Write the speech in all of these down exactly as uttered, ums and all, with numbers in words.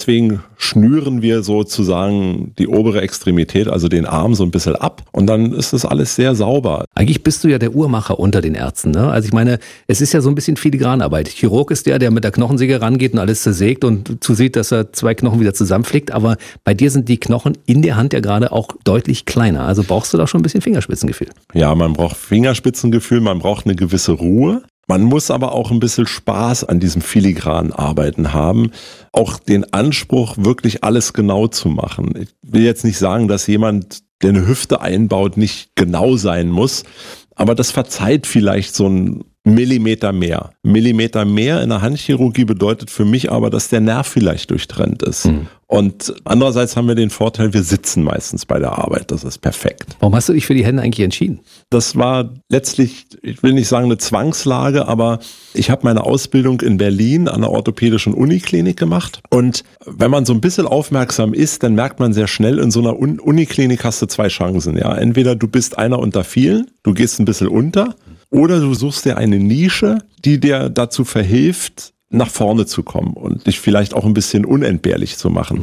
deswegen schnüren wir sozusagen die obere Extremität, also den Arm so ein bisschen ab und dann ist das alles sehr sauber. Eigentlich bist du ja der Uhrmacher unter den Ärzten, ne? Also ich meine, es ist ja so ein bisschen Filigranarbeit. Chirurg ist der, der mit der Knochensäge rangeht und alles zersägt und zusieht, dass er zwei Knochen wieder zusammenflickt, aber bei dir sind die Knochen in der Hand ja gerade auch deutlich kleiner. Also brauchst du da schon ein bisschen Fingerspitzengefühl. Ja, man braucht Fingerspitzengefühl, man braucht eine gewisse Ruhe. Man muss aber auch ein bisschen Spaß an diesem filigranen Arbeiten haben, auch den Anspruch, wirklich alles genau zu machen. Ich will jetzt nicht sagen, dass jemand, der eine Hüfte einbaut, nicht genau sein muss, aber das verzeiht vielleicht so ein Millimeter mehr. Millimeter mehr in der Handchirurgie bedeutet für mich aber, dass der Nerv vielleicht durchtrennt ist. Mhm. Und andererseits haben wir den Vorteil, wir sitzen meistens bei der Arbeit. Das ist perfekt. Warum hast du dich für die Hände eigentlich entschieden? Das war letztlich, ich will nicht sagen eine Zwangslage, aber ich habe meine Ausbildung in Berlin an der orthopädischen Uniklinik gemacht. Und wenn man so ein bisschen aufmerksam ist, dann merkt man sehr schnell, in so einer Uniklinik hast du zwei Chancen. Ja, entweder du bist einer unter vielen, du gehst ein bisschen unter, oder du suchst dir eine Nische, die dir dazu verhilft, nach vorne zu kommen und dich vielleicht auch ein bisschen unentbehrlich zu machen.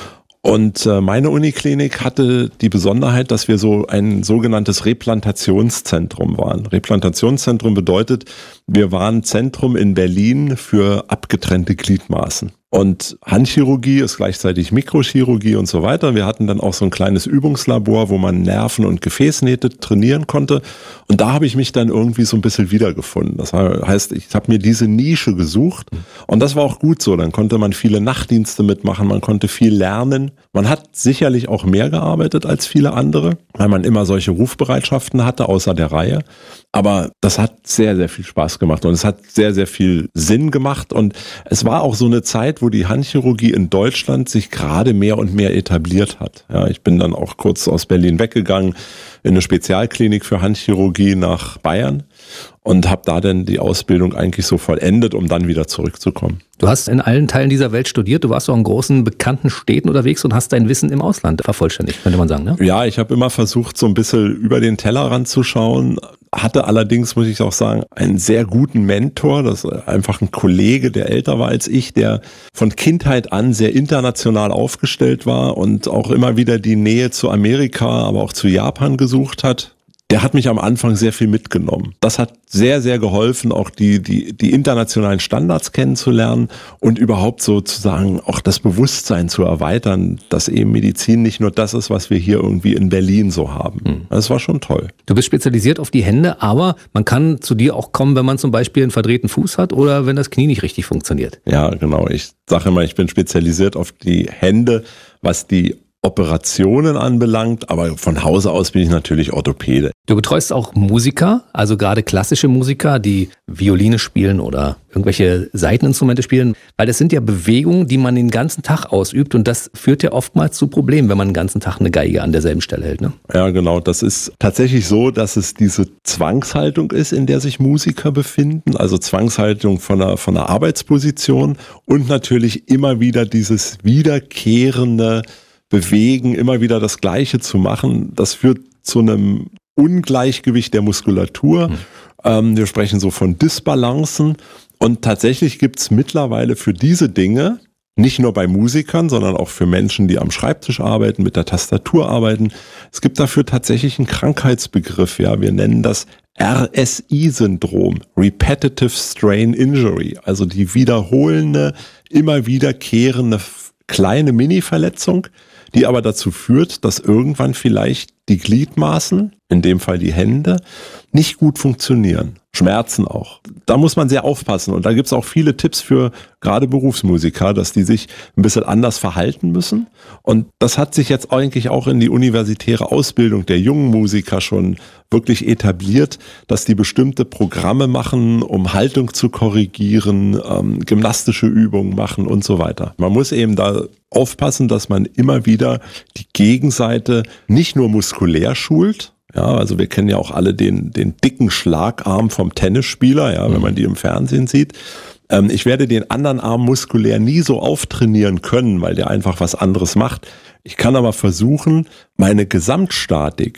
Und äh, meine Uniklinik hatte die Besonderheit, dass wir so ein sogenanntes Replantationszentrum waren. Replantationszentrum bedeutet, wir waren Zentrum in Berlin für abgetrennte Gliedmaßen. Und Handchirurgie ist gleichzeitig Mikrochirurgie und so weiter. Wir hatten dann auch so ein kleines Übungslabor, wo man Nerven und Gefäßnähte trainieren konnte. Und da habe ich mich dann irgendwie so ein bisschen wiedergefunden. Das heißt, ich habe mir diese Nische gesucht und das war auch gut so. Dann konnte man viele Nachtdienste mitmachen, man konnte viel lernen. Man hat sicherlich auch mehr gearbeitet als viele andere, weil man immer solche Rufbereitschaften hatte, außer der Reihe. Aber das hat sehr, sehr viel Spaß gemacht und es hat sehr, sehr viel Sinn gemacht. Und es war auch so eine Zeit, wo die Handchirurgie in Deutschland sich gerade mehr und mehr etabliert hat. Ja, ich bin dann auch kurz aus Berlin weggegangen in eine Spezialklinik für Handchirurgie nach Bayern und habe da dann die Ausbildung eigentlich so vollendet, um dann wieder zurückzukommen. Du hast in allen Teilen dieser Welt studiert, du warst auch in großen, bekannten Städten unterwegs und hast dein Wissen im Ausland vervollständigt, könnte man sagen, ne? Ja, ich habe immer versucht, so ein bisschen über den Tellerrand zu schauen, hatte allerdings, muss ich auch sagen, einen sehr guten Mentor, das ist einfach ein Kollege, der älter war als ich, der von Kindheit an sehr international aufgestellt war und auch immer wieder die Nähe zu Amerika, aber auch zu Japan gesucht hat. Der hat mich am Anfang sehr viel mitgenommen. Das hat sehr, sehr geholfen, auch die, die, die internationalen Standards kennenzulernen und überhaupt sozusagen auch das Bewusstsein zu erweitern, dass eben Medizin nicht nur das ist, was wir hier irgendwie in Berlin so haben. Mhm. Das war schon toll. Du bist spezialisiert auf die Hände, aber man kann zu dir auch kommen, wenn man zum Beispiel einen verdrehten Fuß hat oder wenn das Knie nicht richtig funktioniert. Ja, genau. Ich sage immer, ich bin spezialisiert auf die Hände, was die Operationen anbelangt, aber von Hause aus bin ich natürlich Orthopäde. Du betreust auch Musiker, also gerade klassische Musiker, die Violine spielen oder irgendwelche Saiteninstrumente spielen, weil das sind ja Bewegungen, die man den ganzen Tag ausübt und das führt ja oftmals zu Problemen, wenn man den ganzen Tag eine Geige an derselben Stelle hält, ne? Ja, genau. Das ist tatsächlich so, dass es diese Zwangshaltung ist, in der sich Musiker befinden, also Zwangshaltung von einer, von einer Arbeitsposition und natürlich immer wieder dieses wiederkehrende Bewegen, immer wieder das Gleiche zu machen, das führt zu einem Ungleichgewicht der Muskulatur. Mhm. Ähm, wir sprechen so von Disbalancen und tatsächlich gibt es mittlerweile für diese Dinge, nicht nur bei Musikern, sondern auch für Menschen, die am Schreibtisch arbeiten, mit der Tastatur arbeiten, es gibt dafür tatsächlich einen Krankheitsbegriff. Ja, wir nennen das R S I-Syndrom, Repetitive Strain Injury, also die wiederholende, immer wiederkehrende kleine Mini-Verletzung, die aber dazu führt, dass irgendwann vielleicht die Gliedmaßen, in dem Fall die Hände, nicht gut funktionieren. Schmerzen auch. Da muss man sehr aufpassen und da gibt es auch viele Tipps für gerade Berufsmusiker, dass die sich ein bisschen anders verhalten müssen und das hat sich jetzt eigentlich auch in die universitäre Ausbildung der jungen Musiker schon wirklich etabliert, dass die bestimmte Programme machen, um Haltung zu korrigieren, ähm, gymnastische Übungen machen und so weiter. Man muss eben da aufpassen, dass man immer wieder die Gegenseite nicht nur muskulär schult. Ja, also wir kennen ja auch alle den, den dicken Schlagarm vom Tennisspieler, ja, wenn man die im Fernsehen sieht. Ähm, ich werde den anderen Arm muskulär nie so auftrainieren können, weil der einfach was anderes macht. Ich kann aber versuchen, meine Gesamtstatik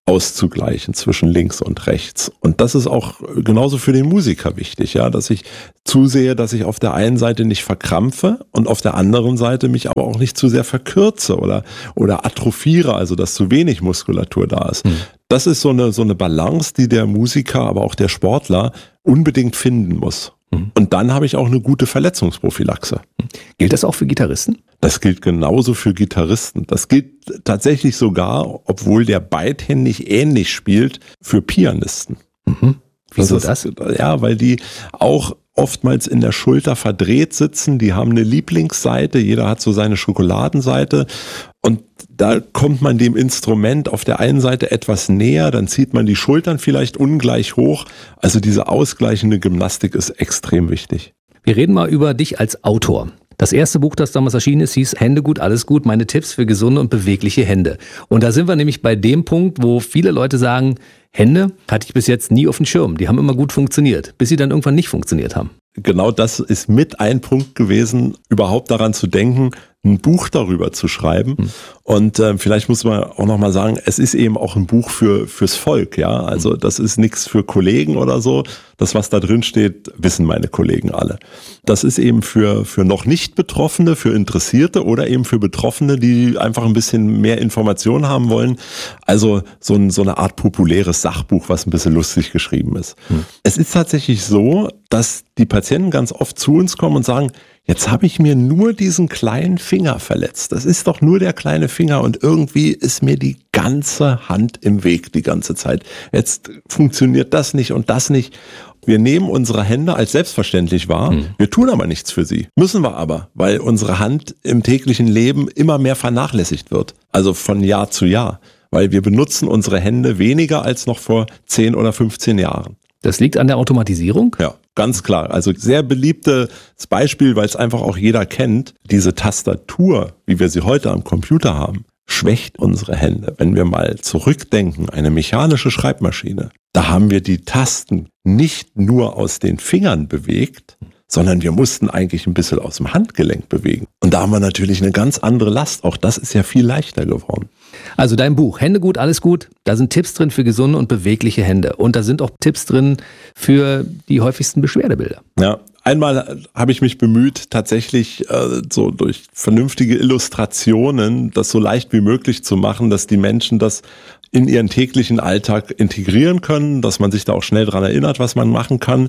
auszugleichen zwischen links und rechts. Und das ist auch genauso für den Musiker wichtig, ja, dass ich zusehe, dass ich auf der einen Seite nicht verkrampfe und auf der anderen Seite mich aber auch nicht zu sehr verkürze oder, oder atrophiere, also dass zu wenig Muskulatur da ist. Hm. Das ist so eine, so eine Balance, die der Musiker, aber auch der Sportler unbedingt finden muss. Hm. Und dann habe ich auch eine gute Verletzungsprophylaxe. Gilt das auch für Gitarristen? Das gilt genauso für Gitarristen. Das gilt tatsächlich sogar, obwohl der beidhändig ähnlich spielt, für Pianisten. Mhm. Wieso das? Ist, das? Ja, weil die auch oftmals in der Schulter verdreht sitzen. Die haben eine Lieblingsseite. Jeder hat so seine Schokoladenseite. Und da kommt man dem Instrument auf der einen Seite etwas näher. Dann zieht man die Schultern vielleicht ungleich hoch. Also diese ausgleichende Gymnastik ist extrem wichtig. Wir reden mal über dich als Autor. Das erste Buch, das damals erschienen ist, hieß Hände gut, alles gut, meine Tipps für gesunde und bewegliche Hände. Und da sind wir nämlich bei dem Punkt, wo viele Leute sagen, Hände hatte ich bis jetzt nie auf dem Schirm. Die haben immer gut funktioniert, bis sie dann irgendwann nicht funktioniert haben. Genau das ist mit ein Punkt gewesen, überhaupt daran zu denken, ein Buch darüber zu schreiben. Hm. Und äh, vielleicht muss man auch nochmal sagen, es ist eben auch ein Buch für fürs Volk, ja. Also das ist nichts für Kollegen oder so. Das, was da drin steht, wissen meine Kollegen alle. Das ist eben für für noch nicht Betroffene, für Interessierte oder eben für Betroffene, die einfach ein bisschen mehr Informationen haben wollen. Also so, ein, so eine Art populäres Sachbuch, was ein bisschen lustig geschrieben ist. Hm. Es ist tatsächlich so, dass die Patienten ganz oft zu uns kommen und sagen, jetzt habe ich mir nur diesen kleinen Finger verletzt. Das ist doch nur der kleine Finger und irgendwie ist mir die ganze Hand im Weg die ganze Zeit. Jetzt funktioniert das nicht und das nicht. Wir nehmen unsere Hände als selbstverständlich wahr. Hm. Wir tun aber nichts für sie. Müssen wir aber, weil unsere Hand im täglichen Leben immer mehr vernachlässigt wird. Also von Jahr zu Jahr. Weil wir benutzen unsere Hände weniger als noch vor zehn oder fünfzehn Jahren. Das liegt an der Automatisierung? Ja, ganz klar. Also sehr beliebtes Beispiel, weil es einfach auch jeder kennt. Diese Tastatur, wie wir sie heute am Computer haben, schwächt unsere Hände. Wenn wir mal zurückdenken, eine mechanische Schreibmaschine, da haben wir die Tasten nicht nur aus den Fingern bewegt, sondern wir mussten eigentlich ein bisschen aus dem Handgelenk bewegen. Und da haben wir natürlich eine ganz andere Last. Auch das ist ja viel leichter geworden. Also dein Buch, Hände gut, alles gut, da sind Tipps drin für gesunde und bewegliche Hände. Und da sind auch Tipps drin für die häufigsten Beschwerdebilder. Ja, einmal habe ich mich bemüht, tatsächlich äh, so durch vernünftige Illustrationen das so leicht wie möglich zu machen, dass die Menschen das in ihren täglichen Alltag integrieren können, dass man sich da auch schnell dran erinnert, was man machen kann.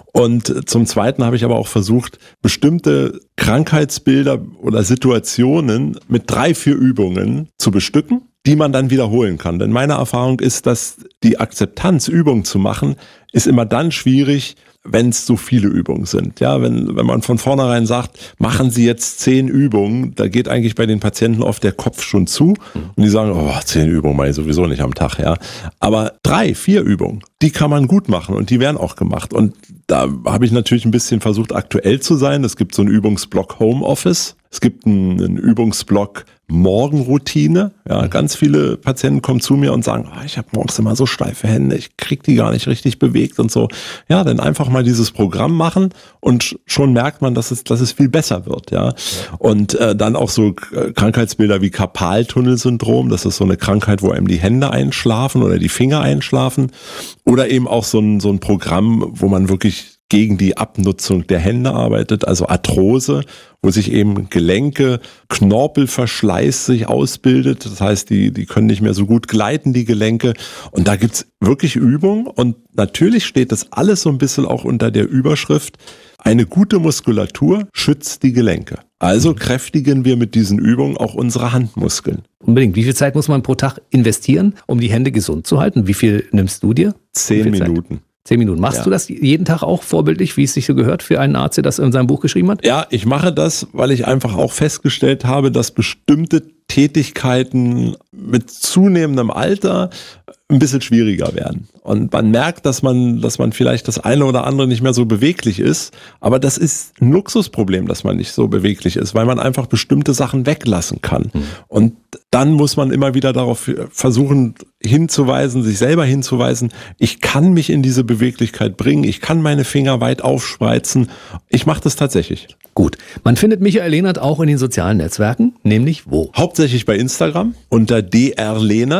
Und zum Zweiten habe ich aber auch versucht, bestimmte Krankheitsbilder oder Situationen mit drei, vier Übungen zu bestücken, die man dann wiederholen kann. Denn meine Erfahrung ist, dass die Akzeptanz, Übungen zu machen, ist immer dann schwierig, wenn es so viele Übungen sind. Ja, wenn, wenn man von vornherein sagt, machen Sie jetzt zehn Übungen, da geht eigentlich bei den Patienten oft der Kopf schon zu und die sagen, oh, zehn Übungen mache ich sowieso nicht am Tag, ja. Aber drei, vier Übungen, die kann man gut machen und die werden auch gemacht. Und da habe ich natürlich ein bisschen versucht, aktuell zu sein. Es gibt so einen Übungsblock Homeoffice. Es gibt einen, einen Übungsblock Morgenroutine. Ja, ganz viele Patienten kommen zu mir und sagen, oh, ich habe morgens immer so steife Hände, ich kriege die gar nicht richtig bewegt und so. Ja, dann einfach mal dieses Programm machen und schon merkt man, dass es, dass es viel besser wird. Ja, und äh, dann auch so Krankheitsbilder wie Karpaltunnelsyndrom. Das ist so eine Krankheit, wo einem die Hände einschlafen oder die Finger einschlafen. Oder eben auch so ein, so ein Programm, wo man wirklich gegen die Abnutzung der Hände arbeitet, also Arthrose, wo sich eben Gelenke, Knorpelverschleiß sich ausbildet. Das heißt, die, die können nicht mehr so gut gleiten, die Gelenke. Und da gibt's wirklich Übungen. Und natürlich steht das alles so ein bisschen auch unter der Überschrift, eine gute Muskulatur schützt die Gelenke. Also kräftigen wir mit diesen Übungen auch unsere Handmuskeln. Unbedingt. Wie viel Zeit muss man pro Tag investieren, um die Hände gesund zu halten? Wie viel nimmst du dir? Zehn Minuten. Zehn Minuten. Machst ja. du das jeden Tag auch vorbildlich, wie es sich so gehört für einen Arzt, der das in seinem Buch geschrieben hat? Ja, ich mache das, weil ich einfach auch festgestellt habe, dass bestimmte Tätigkeiten mit zunehmendem Alter ein bisschen schwieriger werden. Und man merkt, dass man, dass man vielleicht das eine oder andere nicht mehr so beweglich ist. Aber das ist ein Luxusproblem, dass man nicht so beweglich ist, weil man einfach bestimmte Sachen weglassen kann. Mhm. Und dann muss man immer wieder darauf versuchen hinzuweisen, sich selber hinzuweisen, ich kann mich in diese Beweglichkeit bringen, ich kann meine Finger weit aufspreizen. Ich mache das tatsächlich. Gut. Man findet Michael Lehnert auch in den sozialen Netzwerken, nämlich wo? Hauptsächlich bei Instagram unter D R Lehnert.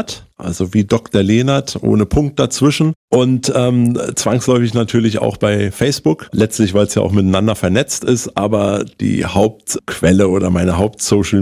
also wie Doktor Lehnert, ohne Punkt dazwischen. Und ähm, zwangsläufig natürlich auch bei Facebook, letztlich weil es ja auch miteinander vernetzt ist, aber die Hauptquelle oder meine Haupt-Social